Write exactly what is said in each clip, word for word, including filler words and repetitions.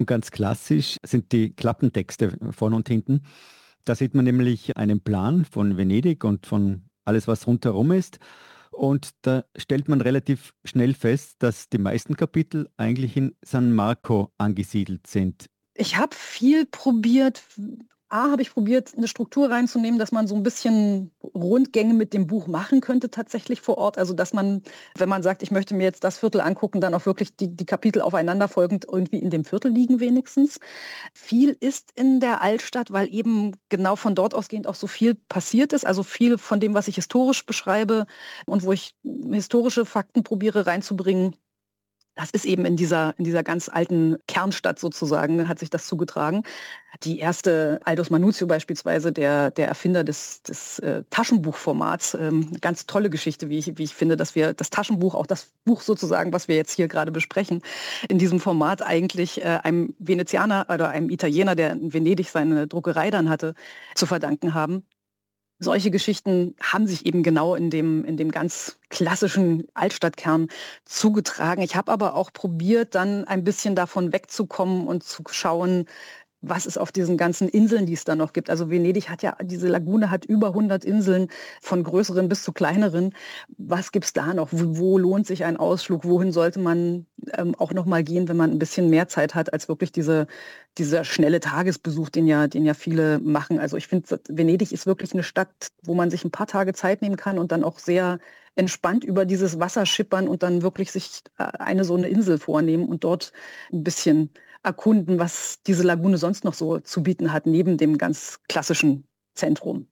Und ganz klassisch sind die Klappentexte vorn und hinten. Da sieht man nämlich einen Plan von Venedig und von alles, was rundherum ist. Und da stellt man relativ schnell fest, dass die meisten Kapitel eigentlich in San Marco angesiedelt sind. Ich habe viel probiert. A, habe ich probiert, eine Struktur reinzunehmen, dass man so ein bisschen Rundgänge mit dem Buch machen könnte tatsächlich vor Ort. Also dass man, wenn man sagt, ich möchte mir jetzt das Viertel angucken, dann auch wirklich die, die Kapitel aufeinanderfolgend irgendwie in dem Viertel liegen wenigstens. Viel ist in der Altstadt, weil eben genau von dort ausgehend auch so viel passiert ist. Also viel von dem, was ich historisch beschreibe und wo ich historische Fakten probiere reinzubringen. Das ist eben in dieser, in dieser ganz alten Kernstadt sozusagen, hat sich das zugetragen. Die erste, Aldous Manuzio beispielsweise, der, der Erfinder des, des äh, Taschenbuchformats, ähm, ganz tolle Geschichte, wie ich, wie ich finde, dass wir das Taschenbuch, auch das Buch sozusagen, was wir jetzt hier gerade besprechen, in diesem Format eigentlich äh, einem Venezianer oder einem Italiener, der in Venedig seine Druckerei dann hatte, zu verdanken haben. Solche Geschichten haben sich eben genau in dem, in dem ganz klassischen Altstadtkern zugetragen. Ich habe aber auch probiert, dann ein bisschen davon wegzukommen und zu schauen, was es auf diesen ganzen Inseln, die es da noch gibt. Also Venedig hat ja, diese Lagune hat über hundert Inseln, von größeren bis zu kleineren. Was gibt es da noch? Wo, wo lohnt sich ein Ausflug? Wohin sollte man ähm, auch noch mal gehen, wenn man ein bisschen mehr Zeit hat, als wirklich diese, dieser schnelle Tagesbesuch, den ja, den ja viele machen. Also ich finde, Venedig ist wirklich eine Stadt, wo man sich ein paar Tage Zeit nehmen kann und dann auch sehr entspannt über dieses Wasser schippern und dann wirklich sich eine so eine Insel vornehmen und dort ein bisschen erkunden, was diese Lagune sonst noch so zu bieten hat, neben dem ganz klassischen Zentrum.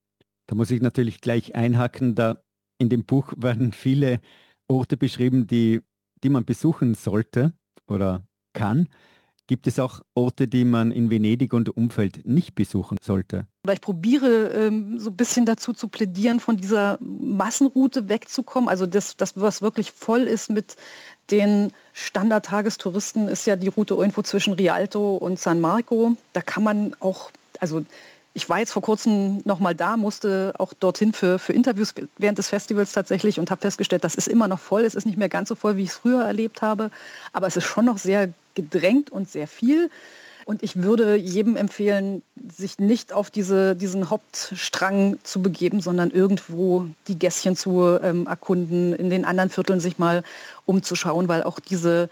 Da muss ich natürlich gleich einhaken, da in dem Buch werden viele Orte beschrieben, die, die man besuchen sollte oder kann. Gibt es auch Orte, die man in Venedig und Umfeld nicht besuchen sollte? Oder ich probiere ähm, so ein bisschen dazu zu plädieren, von dieser Massenroute wegzukommen. Also das, das, was wirklich voll ist mit den Standard-Tagestouristen, ist ja die Route irgendwo zwischen Rialto und San Marco. Da kann man auch, also ich war jetzt vor kurzem noch mal da, musste auch dorthin für, für Interviews während des Festivals tatsächlich und habe festgestellt, das ist immer noch voll. Es ist nicht mehr ganz so voll, wie ich es früher erlebt habe, aber es ist schon noch sehr gedrängt und sehr viel. Und ich würde jedem empfehlen, sich nicht auf diese, diesen Hauptstrang zu begeben, sondern irgendwo die Gässchen zu ähm, erkunden, in den anderen Vierteln sich mal umzuschauen, weil auch diese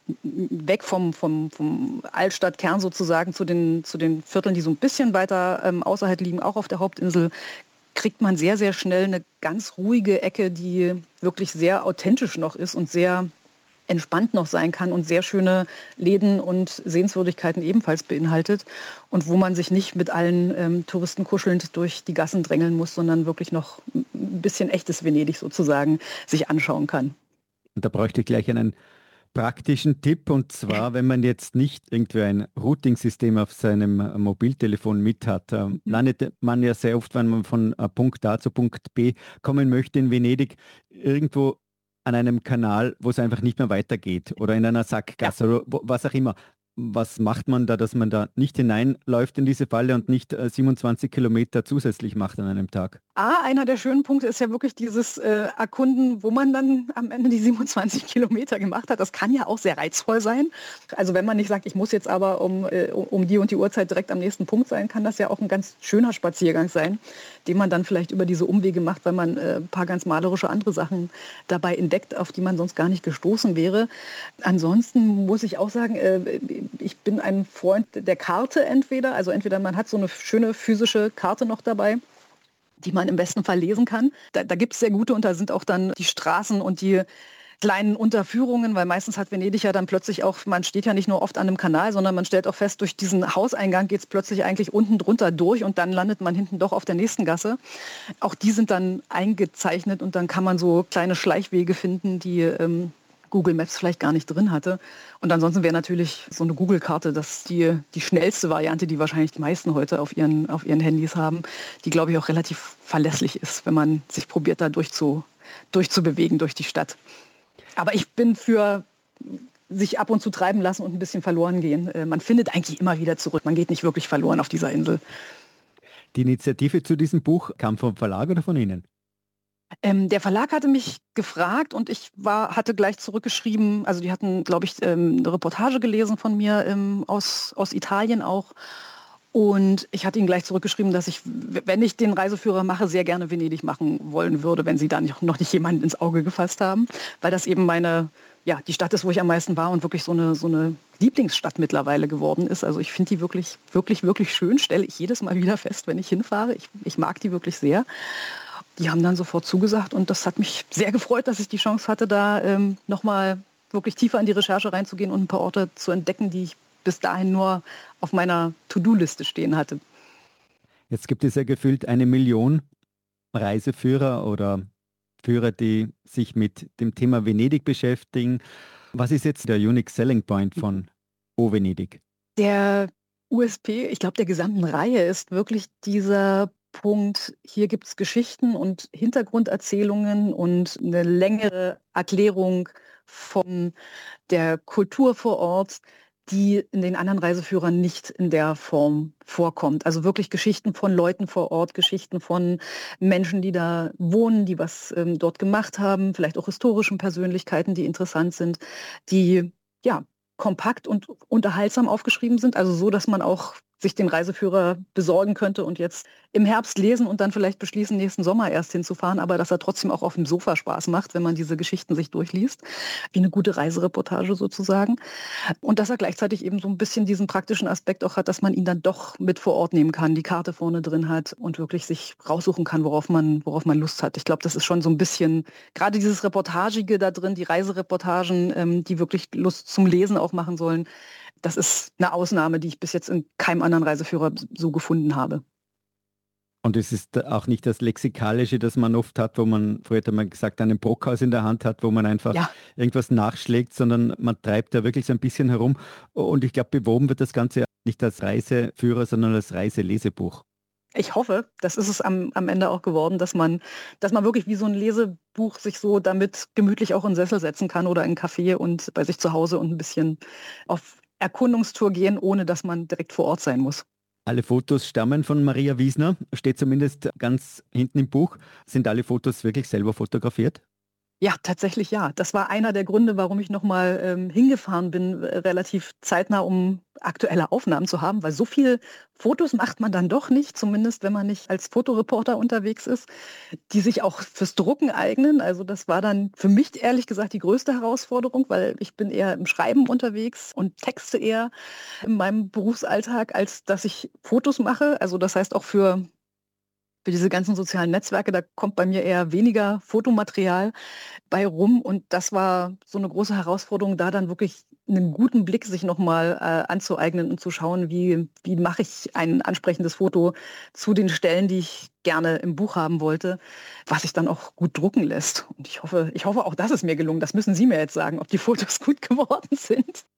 weg vom, vom, vom Altstadtkern sozusagen zu den, zu den Vierteln, die so ein bisschen weiter ähm, außerhalb liegen, auch auf der Hauptinsel, kriegt man sehr, sehr schnell eine ganz ruhige Ecke, die wirklich sehr authentisch noch ist und sehr entspannt noch sein kann und sehr schöne Läden und Sehenswürdigkeiten ebenfalls beinhaltet und wo man sich nicht mit allen ähm, Touristen kuschelnd durch die Gassen drängeln muss, sondern wirklich noch ein bisschen echtes Venedig sozusagen sich anschauen kann. Und da bräuchte ich gleich einen praktischen Tipp, und zwar, wenn man jetzt nicht irgendwie ein Routing-System auf seinem äh, Mobiltelefon mit hat, äh, landet man ja sehr oft, wenn man von äh, Punkt A zu Punkt B kommen möchte in Venedig, irgendwo an einem Kanal, wo es einfach nicht mehr weitergeht oder in einer Sackgasse Ja. oder wo, was auch immer. Was macht man da, dass man da nicht hineinläuft in diese Falle und nicht äh, siebenundzwanzig Kilometer zusätzlich macht an einem Tag? A, einer der schönen Punkte ist ja wirklich dieses äh, Erkunden, wo man dann am Ende die siebenundzwanzig Kilometer gemacht hat. Das kann ja auch sehr reizvoll sein. Also wenn man nicht sagt, ich muss jetzt aber um, äh, um die und die Uhrzeit direkt am nächsten Punkt sein, kann das ja auch ein ganz schöner Spaziergang sein, den man dann vielleicht über diese Umwege macht, weil man äh, ein paar ganz malerische andere Sachen dabei entdeckt, auf die man sonst gar nicht gestoßen wäre. Ansonsten muss ich auch sagen, äh, ich bin ein Freund der Karte entweder. Also entweder man hat so eine schöne physische Karte noch dabei, die man im besten Fall lesen kann. Da, da gibt es sehr gute und da sind auch dann die Straßen und die kleinen Unterführungen, weil meistens hat Venedig ja dann plötzlich auch, man steht ja nicht nur oft an einem Kanal, sondern man stellt auch fest, durch diesen Hauseingang geht es plötzlich eigentlich unten drunter durch und dann landet man hinten doch auf der nächsten Gasse. Auch die sind dann eingezeichnet und dann kann man so kleine Schleichwege finden, die ähm, Google Maps vielleicht gar nicht drin hatte. Und ansonsten wäre natürlich so eine Google-Karte das die, die schnellste Variante, die wahrscheinlich die meisten heute auf ihren, auf ihren Handys haben, die, glaube ich, auch relativ verlässlich ist, wenn man sich probiert, da durchzu, durchzubewegen durch die Stadt. Aber ich bin für sich ab und zu treiben lassen und ein bisschen verloren gehen. Man findet eigentlich immer wieder zurück. Man geht nicht wirklich verloren auf dieser Insel. Die Initiative zu diesem Buch kam vom Verlag oder von Ihnen? Ähm, der Verlag hatte mich gefragt und ich war, hatte gleich zurückgeschrieben, also die hatten, glaube ich, ähm, eine Reportage gelesen von mir ähm, aus, aus Italien auch. Und ich hatte ihnen gleich zurückgeschrieben, dass ich, w- wenn ich den Reiseführer mache, sehr gerne Venedig machen wollen würde, wenn sie da nicht, noch nicht jemanden ins Auge gefasst haben, weil das eben meine, ja, die Stadt ist, wo ich am meisten war und wirklich so eine, so eine Lieblingsstadt mittlerweile geworden ist. Also ich finde die wirklich, wirklich, wirklich schön, stelle ich jedes Mal wieder fest, wenn ich hinfahre. Ich, ich mag die wirklich sehr. Die haben dann sofort zugesagt und das hat mich sehr gefreut, dass ich die Chance hatte, da ähm, nochmal wirklich tiefer in die Recherche reinzugehen und ein paar Orte zu entdecken, die ich bis dahin nur auf meiner To-Do-Liste stehen hatte. Jetzt gibt es ja gefühlt eine Million Reiseführer oder Führer, die sich mit dem Thema Venedig beschäftigen. Was ist jetzt der Unique Selling Point von O Venedig? Der U S P, ich glaube, der gesamten Reihe ist wirklich dieser Punkt, hier gibt es Geschichten und Hintergrunderzählungen und eine längere Erklärung von der Kultur vor Ort, die in den anderen Reiseführern nicht in der Form vorkommt. Also wirklich Geschichten von Leuten vor Ort, Geschichten von Menschen, die da wohnen, die was ähm, dort gemacht haben, vielleicht auch historischen Persönlichkeiten, die interessant sind, die ja kompakt und unterhaltsam aufgeschrieben sind, also so, dass man auch sich den Reiseführer besorgen könnte und jetzt im Herbst lesen und dann vielleicht beschließen, nächsten Sommer erst hinzufahren, aber dass er trotzdem auch auf dem Sofa Spaß macht, wenn man diese Geschichten sich durchliest, wie eine gute Reisereportage sozusagen. Und dass er gleichzeitig eben so ein bisschen diesen praktischen Aspekt auch hat, dass man ihn dann doch mit vor Ort nehmen kann, die Karte vorne drin hat und wirklich sich raussuchen kann, worauf man, worauf man Lust hat. Ich glaube, das ist schon so ein bisschen, gerade dieses Reportagige da drin, die Reisereportagen, ähm, die wirklich Lust zum Lesen auch machen sollen, das ist eine Ausnahme, die ich bis jetzt in keinem anderen Reiseführer so gefunden habe. Und es ist auch nicht das Lexikalische, das man oft hat, wo man, früher hat man gesagt, einen Brockhaus in der Hand hat, wo man einfach Ja, irgendwas nachschlägt, sondern man treibt da wirklich so ein bisschen herum. Und ich glaube, beworben wird das Ganze nicht als Reiseführer, sondern als Reiselesebuch. ich hoffe, das ist es am, am Ende auch geworden, dass man, dass man wirklich wie so ein Lesebuch sich so damit gemütlich auch in den Sessel setzen kann oder in einen Café und bei sich zu Hause und ein bisschen auf Erkundungstour gehen, ohne dass man direkt vor Ort sein muss. Alle Fotos stammen von Maria Wiesner, steht zumindest ganz hinten im Buch. Sind alle Fotos wirklich selber fotografiert? Ja, tatsächlich ja. Das war einer der Gründe, warum ich nochmal ähm, hingefahren bin, äh, relativ zeitnah, um aktuelle Aufnahmen zu haben, weil so viel Fotos macht man dann doch nicht, zumindest wenn man nicht als Fotoreporter unterwegs ist, die sich auch fürs Drucken eignen. Also das war dann für mich ehrlich gesagt die größte Herausforderung, weil ich bin eher im Schreiben unterwegs und texte eher in meinem Berufsalltag, als dass ich Fotos mache. Also das heißt auch für für diese ganzen sozialen Netzwerke, da kommt bei mir eher weniger Fotomaterial bei rum. Und das war so eine große Herausforderung, da dann wirklich einen guten Blick sich nochmal äh, anzueignen und zu schauen, wie, wie mache ich ein ansprechendes Foto zu den Stellen, die ich gerne im Buch haben wollte, was sich dann auch gut drucken lässt. Und ich hoffe, ich hoffe, auch das ist mir gelungen. Das müssen Sie mir jetzt sagen, ob die Fotos gut geworden sind.